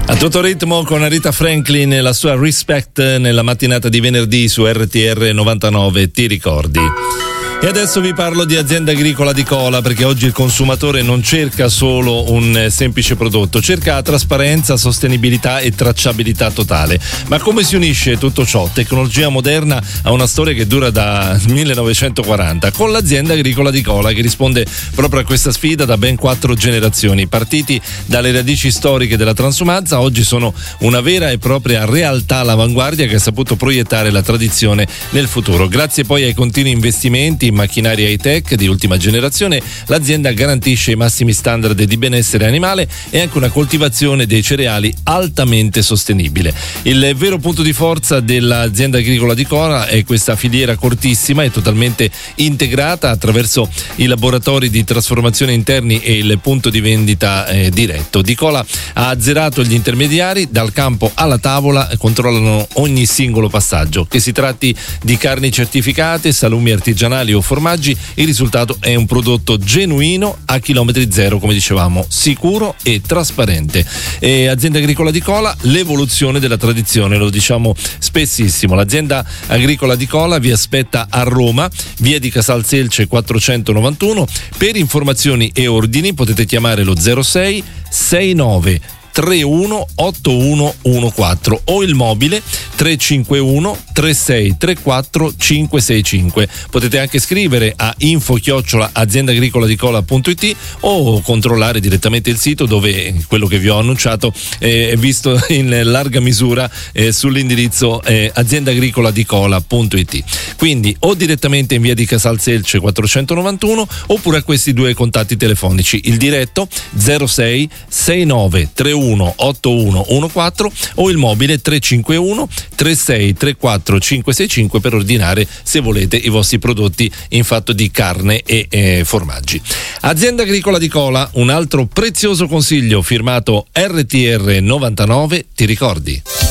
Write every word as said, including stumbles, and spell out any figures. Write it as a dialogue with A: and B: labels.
A: A tutto ritmo con Aretha Franklin e la sua Respect nella mattinata di venerdì su R T R novantanove, ti ricordi? E adesso vi parlo di Azienda Agricola di Cola, perché oggi il consumatore non cerca solo un semplice prodotto, cerca trasparenza, sostenibilità e tracciabilità totale. Ma come si unisce tutto ciò? Tecnologia moderna a una storia che dura da millenovecentoquaranta, con l'Azienda Agricola di Cola, che risponde proprio a questa sfida da ben quattro generazioni. Partiti dalle radici storiche della transumanza, oggi sono una vera e propria realtà all'avanguardia che ha saputo proiettare la tradizione nel futuro. Grazie poi ai continui investimenti in macchinari high-tech di ultima generazione, l'azienda garantisce i massimi standard di benessere animale e anche una coltivazione dei cereali altamente sostenibile. Il vero punto di forza dell'Azienda Agricola di Cola è questa filiera cortissima e totalmente integrata attraverso i laboratori di trasformazione interni e il punto di vendita eh, diretto. Di Cola ha azzerato gli intermediari, dal campo alla tavola controllano ogni singolo passaggio. Che si tratti di carni certificate, salumi artigianali o formaggi, il risultato è un prodotto genuino a chilometri zero, come dicevamo, sicuro e trasparente. E Azienda Agricola di Cola, l'evoluzione della tradizione, lo diciamo spessissimo. L'Azienda Agricola di Cola vi aspetta a Roma, via di Casal Selce quattrocentonovantuno. Per informazioni e ordini potete chiamare lo zero sei sessantanove trentuno ottantuno quattordici o il mobile tre cinque uno tre sei tre quattro cinque sei cinque. Potete anche scrivere a info chiocciola azienda agricola di cola punto it o controllare direttamente il sito, dove quello che vi ho annunciato è visto in larga misura eh, sull'indirizzo eh, azienda agricola di cola punto it. Quindi o direttamente in via di Casal Selce quattrocentonovantuno oppure a questi due contatti telefonici, il diretto zero sei sessantanove trentuno ottantuno quattordici o il mobile tre cinque uno tre sei tre quattro cinque sei cinque per ordinare, se volete, i vostri prodotti in fatto di carne e eh, formaggi. Azienda Agricola di Cola, un altro prezioso consiglio firmato R T R novantanove, ti ricordi?